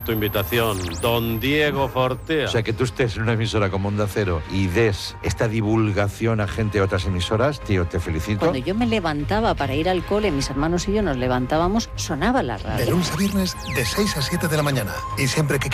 Tu invitación, don Diego Fortea. O sea, que tú estés en una emisora como Onda Cero y des esta divulgación a gente de otras emisoras, tío, te felicito. Cuando yo me levantaba para ir al cole, mis hermanos y yo nos levantábamos, sonaba la radio. De lunes a viernes, de 6 a 7 de la mañana. Y siempre que